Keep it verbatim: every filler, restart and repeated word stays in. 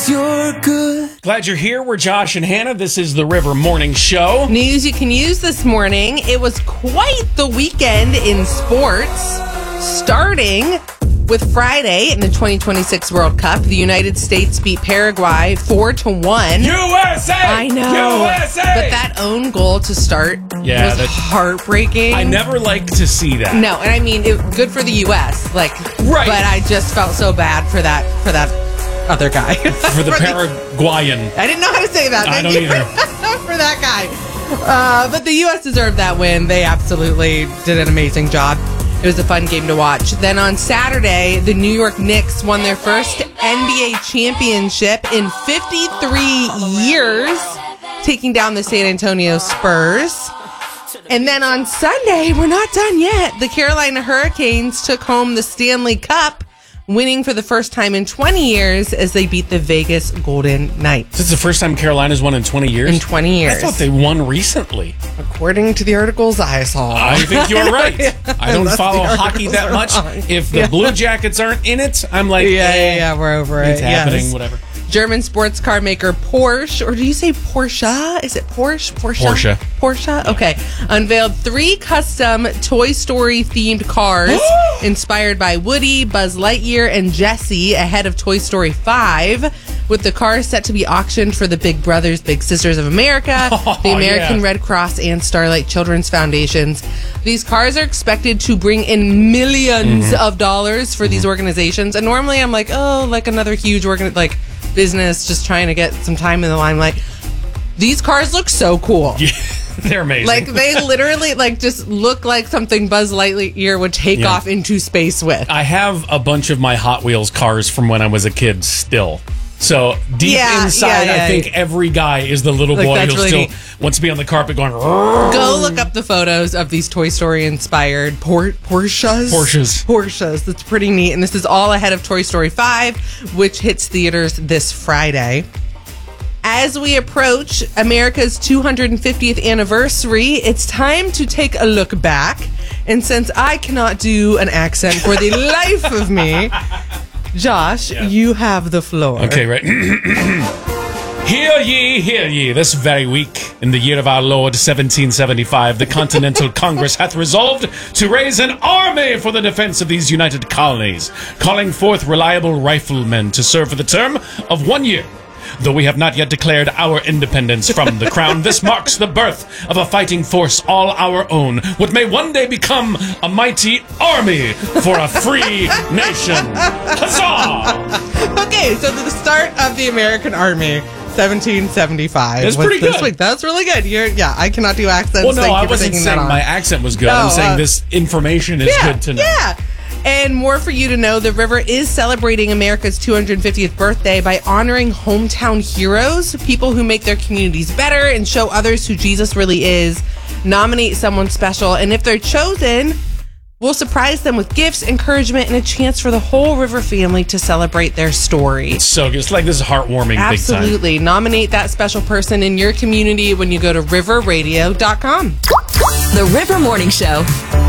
'cause you're good. Glad you're here. We're Josh and Hannah. This is the River Morning Show. News you can use this morning. It was quite the weekend in sports, starting with Friday in the twenty twenty-six World Cup. The United States beat Paraguay four to one. U S A! I know. U S A! But that own goal to start Yeah, was that- heartbreaking. I never like to see that. No, and I mean, it, good for the U S Like, Right. But I just felt so bad for that for that other guy. For the Paraguayan. I didn't know how to say that. I Thank don't you either. For, for that guy. Uh, but the U S deserved that win. They absolutely did an amazing job. It was a fun game to watch. Then on Saturday, the New York Knicks won their first N B A championship in fifty-three years, taking down the San Antonio Spurs. And then on Sunday, we're not done yet. The Carolina Hurricanes took home the Stanley Cup, winning for the first time in twenty years as they beat the Vegas Golden Knights. This is the first time Carolina's won in twenty years? In twenty years. I thought they won recently. According to the articles I saw. I think you're right. I don't Unless follow the hockey articles that are much. wrong. If the Yeah. Blue Jackets aren't in it, I'm like, Yeah, eh, yeah, yeah, we're over it. it's happening, Yes. whatever. German sports car maker Porsche, or do you say Porsche? Is it Porsche? Porsche? Porsche. Porsche? Okay. Unveiled three custom Toy Story themed cars inspired by Woody, Buzz Lightyear, and Jessie ahead of Toy Story five, with the cars set to be auctioned for the Big Brothers Big Sisters of America, Oh, the American yeah. Red Cross, and Starlight Children's Foundations. These cars are expected to bring in millions Mm-hmm. of dollars for these organizations. And normally I'm like, oh, like another huge organ, like business just trying to get some time in the limelight. These cars look so cool. Yeah, they're amazing. Like they literally like just look like something Buzz Lightyear would take Yeah. off into space with. I have a bunch of my Hot Wheels cars from when I was a kid still. So deep Yeah, inside, yeah, yeah. I think every guy is the little Like, boy that's who really still neat. wants to be on the carpet going, Go look up the photos of these Toy Story inspired Por- Porsches. Porsches. Porsches. That's pretty neat. And this is all ahead of Toy Story five, which hits theaters this Friday. As we approach America's two hundred fiftieth anniversary, it's time to take a look back. And since I cannot do an accent for the life of me, Josh, Yeah. you have the floor. Okay, right. Hear ye, hear ye, this very week, in the year of our Lord seventeen seventy-five, the Continental Congress hath resolved to raise an army for the defense of these united colonies, calling forth reliable riflemen to serve for the term of one year. Though we have not yet declared our independence from the crown, this marks the birth of a fighting force all our own, what may one day become a mighty army for a free nation. Huzzah! Okay, so the start of the American Army, seventeen seventy-five. That's was pretty this good. week. That's really good. You're, yeah, I cannot do accents. Well, no, Thank I you for wasn't taking saying that on. my accent was good. No, I'm saying uh, this information is yeah, good to know. Yeah. And more for you to know, the River is celebrating America's two hundred fiftieth birthday by honoring hometown heroes, people who make their communities better and show others who Jesus really is. Nominate someone special, and if they're chosen, we'll surprise them with gifts, encouragement, and a chance for the whole River family to celebrate their story. So it's like this is heartwarming big time. Absolutely. Nominate that special person in your community when you go to river radio dot com. The River Morning Show.